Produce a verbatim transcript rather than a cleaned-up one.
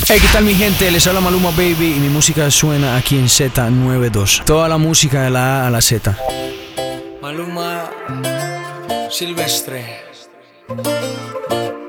Hey, ¿qué tal mi gente? Les habla Maluma Baby y mi música suena aquí en Z noventa y dos. Toda la música de la A a la Z. Maluma Silvestre.